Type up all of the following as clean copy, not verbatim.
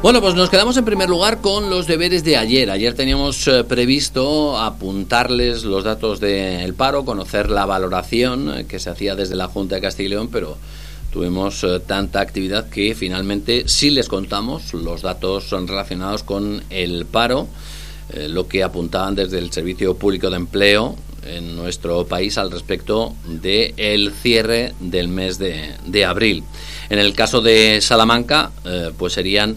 Bueno, pues nos quedamos en primer lugar con los deberes de ayer. Ayer teníamos previsto apuntarles los datos del paro, conocer la valoración que se hacía desde la Junta de Castilla y León, pero tuvimos tanta actividad que finalmente sí les contamos los datos relacionados con el paro, lo que apuntaban desde el Servicio Público de Empleo en nuestro país al respecto del cierre del mes de abril. En el caso de Salamanca, pues serían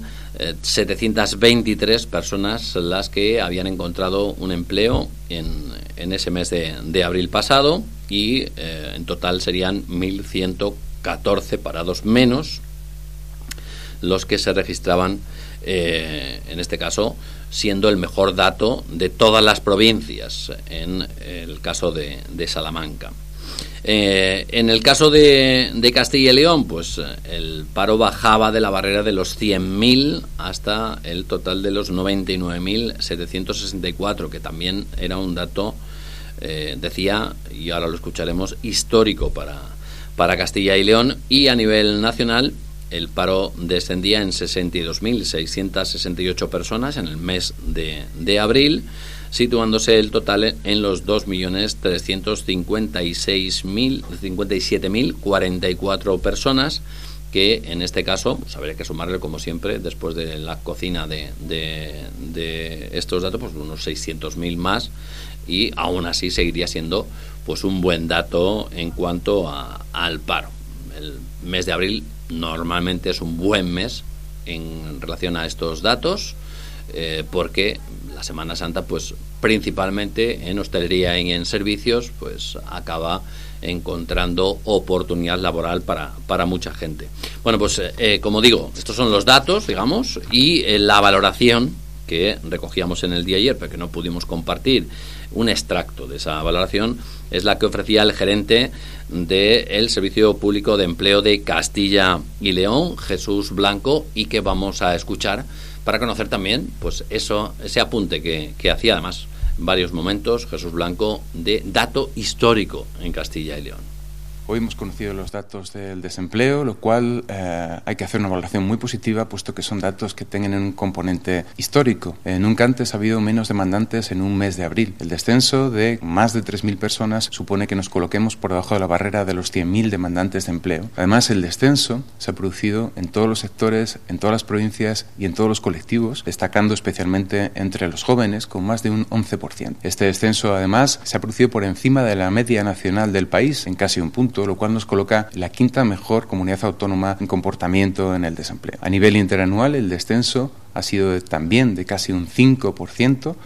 723 personas las que habían encontrado un empleo en ese mes de abril pasado y en total serían 1.114 parados menos los que se registraban en este caso, siendo el mejor dato de todas las provincias en el caso de Salamanca. En el caso de Castilla y León, pues el paro bajaba de la barrera de los 100.000 hasta el total de los 99.764, que también era un dato, decía, y ahora lo escucharemos, histórico para Castilla y León. Y a nivel nacional, el paro descendía en 62.668 personas en el mes de abril, situándose el total en los 2.357.044 personas, que en este caso, pues habría que sumarle como siempre, después de la cocina de estos datos, pues unos 600.000 más, y aún así seguiría siendo pues un buen dato en cuanto al paro. El mes de abril normalmente es un buen mes en relación a estos datos, porque la Semana Santa, pues principalmente en hostelería y en servicios, pues acaba encontrando oportunidad laboral para mucha gente. Bueno, pues como digo, estos son los datos, digamos, y la valoración que recogíamos en el día ayer, pero que no pudimos compartir un extracto de esa valoración, es la que ofrecía el gerente del Servicio Público de Empleo de Castilla y León, Jesús Blanco, y que vamos a escuchar para conocer también pues ese apunte que hacía además en varios momentos Jesús Blanco de dato histórico en Castilla y León. Hoy hemos conocido los datos del desempleo, lo cual hay que hacer una valoración muy positiva, puesto que son datos que tienen un componente histórico. Nunca antes ha habido menos demandantes en un mes de abril. El descenso de más de 3.000 personas supone que nos coloquemos por debajo de la barrera de los 100.000 demandantes de empleo. Además, el descenso se ha producido en todos los sectores, en todas las provincias y en todos los colectivos, destacando especialmente entre los jóvenes, con más de un 11%. Este descenso, además, se ha producido por encima de la media nacional del país, en casi un punto, lo cual nos coloca en la quinta mejor comunidad autónoma en comportamiento en el desempleo. A nivel interanual, el descenso ha sido también de casi un 5%,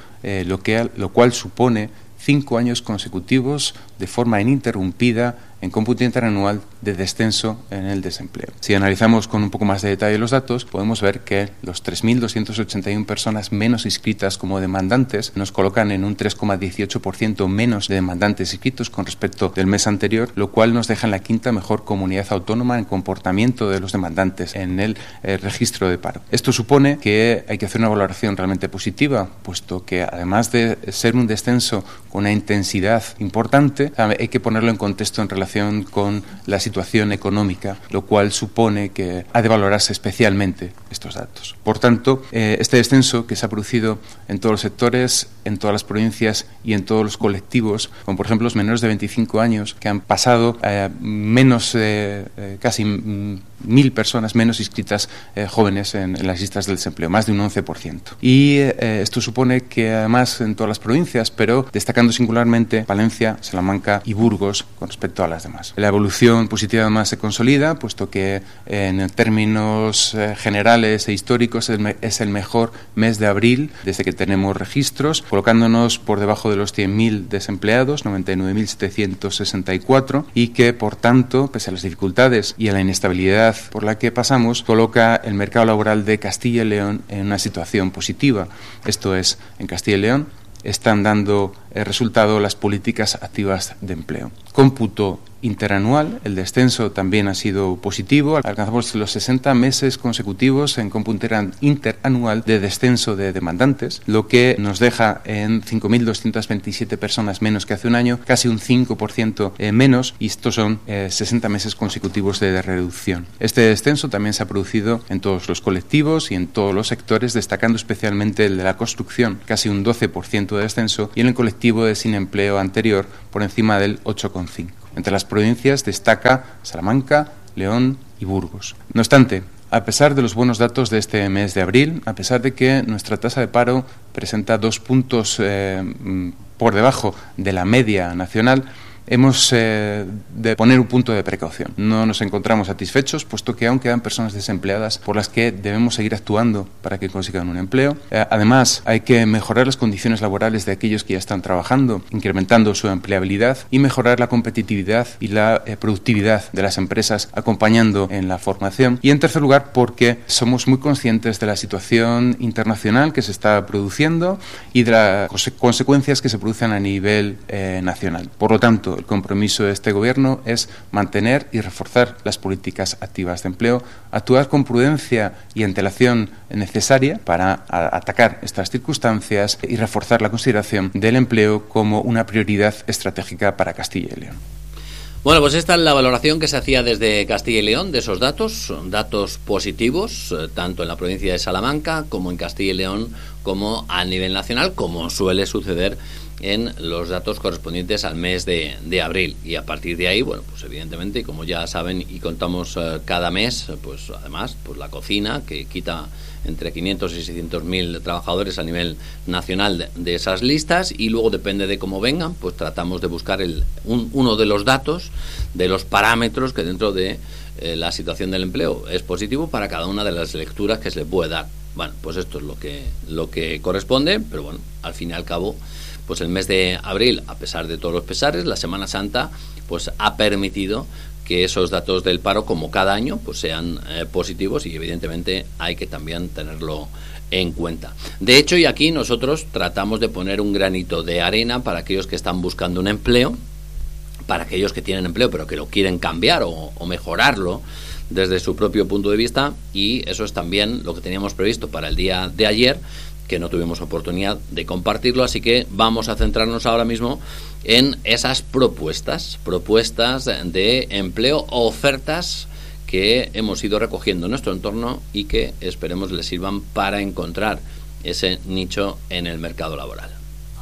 lo cual supone 5 años consecutivos de forma ininterrumpida en cómputo interanual de descenso en el desempleo. Si analizamos con un poco más de detalle los datos, podemos ver que los 3.281 personas menos inscritas como demandantes nos colocan en un 3,18% menos de demandantes inscritos con respecto del mes anterior, lo cual nos deja en la quinta mejor comunidad autónoma en comportamiento de los demandantes en el registro de paro. Esto supone que hay que hacer una valoración realmente positiva, puesto que además de ser un descenso con una intensidad importante, hay que ponerlo en contexto en relación con la situación económica, lo cual supone que ha de valorarse especialmente estos datos. Por tanto, este descenso que se ha producido en todos los sectores, en todas las provincias y en todos los colectivos, como por ejemplo los menores de 25 años, que han pasado menos, casi 1.000 personas menos inscritas jóvenes en las listas del desempleo, más de un 11%. Y esto supone que además en todas las provincias, pero destacando singularmente Valencia, Salamanca y Burgos con respecto a las demás. La evolución positiva además se consolida, puesto que en términos generales e históricos es el mejor mes de abril desde que tenemos registros, colocándonos por debajo de los 100.000 desempleados, 99.764, y que por tanto, pese a las dificultades y a la inestabilidad por la que pasamos, coloca el mercado laboral de Castilla y León en una situación positiva. Esto es, en Castilla y León están dando resultado las políticas activas de empleo. Cómputo interanual, el descenso también ha sido positivo. Alcanzamos los 60 meses consecutivos en cómputo interanual de descenso de demandantes, lo que nos deja en 5.227 personas menos que hace un año, casi un 5% menos, y estos son 60 meses consecutivos de reducción. Este descenso también se ha producido en todos los colectivos y en todos los sectores, destacando especialmente el de la construcción, casi un 12% de descenso, y en el colectivo de sin empleo anterior, por encima del 8,5%. Entre las provincias destaca Salamanca, León y Burgos. No obstante, a pesar de los buenos datos de este mes de abril, a pesar de que nuestra tasa de paro presenta 2 puntos por debajo de la media nacional, hemos de poner un punto de precaución. No nos encontramos satisfechos, puesto que aún quedan personas desempleadas por las que debemos seguir actuando para que consigan un empleo. Además, hay que mejorar las condiciones laborales de aquellos que ya están trabajando, incrementando su empleabilidad, y mejorar la competitividad y la productividad de las empresas, acompañando en la formación. Y en tercer lugar, porque somos muy conscientes de la situación internacional que se está produciendo y de las consecuencias que se producen a nivel nacional. Por lo tanto, el compromiso de este Gobierno es mantener y reforzar las políticas activas de empleo, actuar con prudencia y antelación necesaria para atacar estas circunstancias y reforzar la consideración del empleo como una prioridad estratégica para Castilla y León. Bueno, pues esta es la valoración que se hacía desde Castilla y León de esos datos, son datos positivos, tanto en la provincia de Salamanca como en Castilla y León, como a nivel nacional, como suele suceder en los datos correspondientes al mes de abril. Y a partir de ahí, bueno, pues evidentemente, como ya saben y contamos cada mes, pues además, pues la cocina, que quita entre 500 y 600.000 trabajadores a nivel nacional de esas listas, y luego depende de cómo vengan, pues tratamos de buscar uno de los datos, de los parámetros que dentro de la situación del empleo es positivo para cada una de las lecturas que se le puede dar. Bueno, pues esto es lo que corresponde, pero bueno, al fin y al cabo, pues el mes de abril, a pesar de todos los pesares, la Semana Santa, pues ha permitido que esos datos del paro, como cada año, pues sean positivos, y evidentemente hay que también tenerlo en cuenta. De hecho, y aquí nosotros tratamos de poner un granito de arena para aquellos que están buscando un empleo, para aquellos que tienen empleo pero que lo quieren cambiar o mejorarlo desde su propio punto de vista, y eso es también lo que teníamos previsto para el día de ayer, que no tuvimos oportunidad de compartirlo, así que vamos a centrarnos ahora mismo en esas propuestas de empleo o ofertas que hemos ido recogiendo en nuestro entorno y que esperemos les sirvan para encontrar ese nicho en el mercado laboral.